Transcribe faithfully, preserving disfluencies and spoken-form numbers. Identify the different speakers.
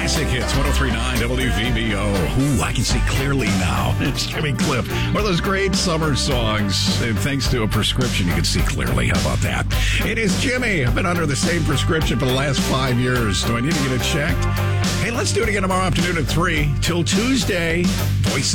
Speaker 1: Classic Hits, one oh three point nine W V B O. Ooh, I can see clearly now. It's Jimmy Cliff. One of those great summer songs. And thanks to a prescription, you can see clearly. How about that? It is Jimmy. I've been under the same prescription for the last five years. Do I need to get it checked? Hey, let's do it again tomorrow afternoon at three. Till Tuesday, Voices